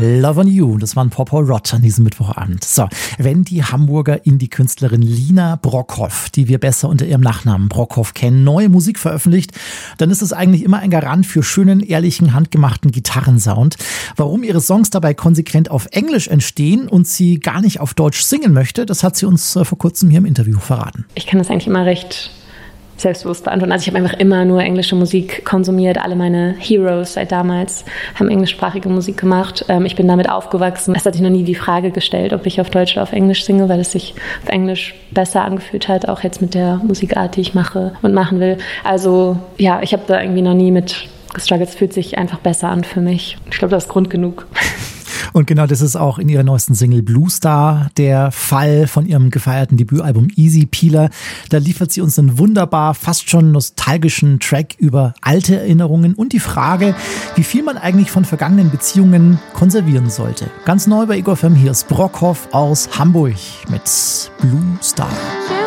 Love on You, das war ein Papa Roger an diesem Mittwochabend. So, wenn die Hamburger Indie-Künstlerin Lina Brockhoff, die wir besser unter ihrem Nachnamen Brockhoff kennen, neue Musik veröffentlicht, dann ist es eigentlich immer ein Garant für schönen, ehrlichen, handgemachten Gitarrensound. Warum ihre Songs dabei konsequent auf Englisch entstehen und sie gar nicht auf Deutsch singen möchte, das hat sie uns vor kurzem hier im Interview verraten. Ich kann das eigentlich immer recht selbstbewusst beantworten. Also ich habe einfach immer nur englische Musik konsumiert. Alle meine Heroes seit damals haben englischsprachige Musik gemacht. Ich bin damit aufgewachsen. Es hat sich noch nie die Frage gestellt, ob ich auf Deutsch oder auf Englisch singe, weil es sich auf Englisch besser angefühlt hat, auch jetzt mit der Musikart, die ich mache und machen will. Also ja, ich habe da irgendwie noch nie mit gestruggelt. Es fühlt sich einfach besser an für mich. Ich glaube, das ist Grund genug. Und genau das ist auch in ihrer neuesten Single Blue Star der Fall von ihrem gefeierten Debütalbum Easy Peeler. Da liefert sie uns einen wunderbar, fast schon nostalgischen Track über alte Erinnerungen und die Frage, wie viel man eigentlich von vergangenen Beziehungen konservieren sollte. Ganz neu bei Ego FM, hier ist Brockhoff aus Hamburg mit Blue Star.